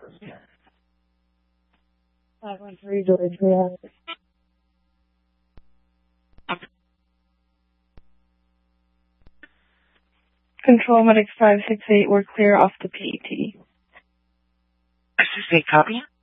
513 George, we have it. Control Medic 568, we're clear off the PET. 568, copy.